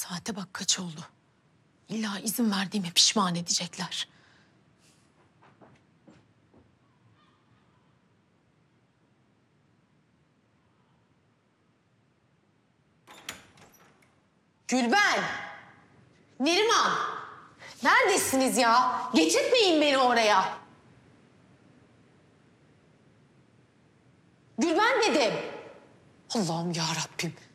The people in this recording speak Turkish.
Saate bak kaç oldu. İlla izin verdiğime pişman edecekler. Gülben! Neriman! Neredesiniz ya? Getirtmeyin beni oraya. Gülben dedim. Allah'ım ya Rabbim.